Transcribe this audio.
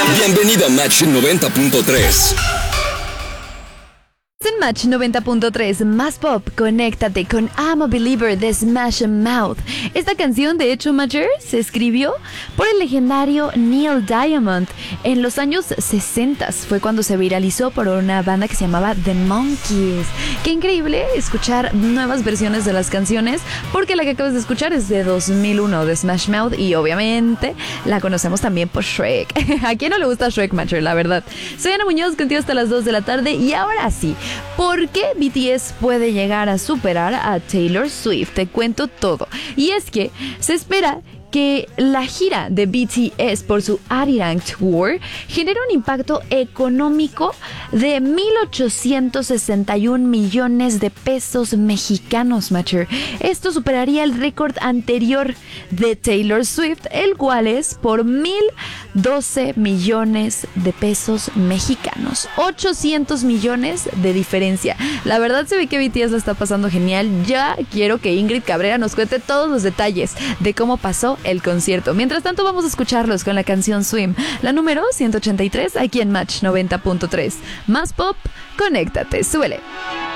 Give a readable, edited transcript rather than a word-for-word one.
Bienvenido a Match 90.3. En Match 90.3, más pop, conéctate con I'm a Believer de Smash Mouth. Esta canción, de hecho, Matcher, se escribió por el legendario Neil Diamond en los años 60. Fue cuando se viralizó por una banda que se llamaba The Monkees. Qué increíble escuchar nuevas versiones de las canciones, porque la que acabas de escuchar es de 2001 de Smash Mouth y obviamente la conocemos también por Shrek. ¿A quién no le gusta Shrek, Matcher? La verdad. Soy Ana Muñoz, contigo hasta las 2 de la tarde y ahora sí, ¿por qué BTS puede llegar a superar a Taylor Swift? Te cuento todo. Y es que se espera que la gira de BTS por su Arirang Tour genera un impacto económico de 1,861 millones de pesos mexicanos, Matcher. Esto superaría el récord anterior de Taylor Swift, el cual es por 1,012 millones de pesos mexicanos. 800 millones de diferencia. La verdad se ve que BTS la está pasando genial. Ya quiero que Ingrid Cabrera nos cuente todos los detalles de cómo pasó el concierto. Mientras tanto, vamos a escucharlos con la canción Swim, la número 183, aquí en Match 90.3. Más pop, conéctate, súbele.